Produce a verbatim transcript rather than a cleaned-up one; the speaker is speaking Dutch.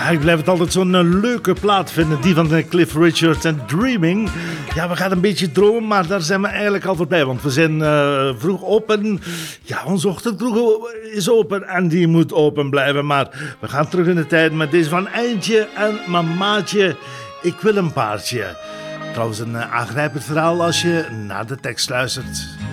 Ja, ik blijf het altijd zo'n uh, leuke plaat vinden, die van uh, Cliff Richard en Dreaming. Ja, we gaan een beetje dromen, maar daar zijn we eigenlijk al voorbij, want we zijn uh, vroeg open. Ja, onze ochtendkroeg is open en die moet open blijven, maar we gaan terug in de tijd met deze van Eindje en Mamaatje. Ik wil een paardje. Trouwens een uh, aangrijpend verhaal als je naar de tekst luistert.